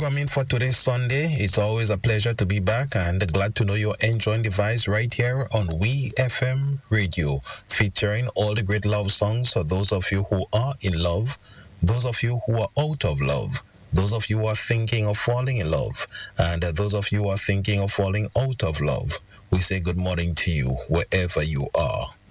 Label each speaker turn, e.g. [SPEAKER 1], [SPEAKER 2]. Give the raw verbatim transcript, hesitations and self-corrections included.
[SPEAKER 1] programming for today, Sunday. It's always a pleasure to be back and glad to know you're enjoying the vibes right here on We F M Radio, featuring all the great love songs for those of you who are in love, those of you who are out of love, those of you who are thinking of falling in love, and uh, those of you who are thinking of falling out of love. We say good morning to you wherever you are.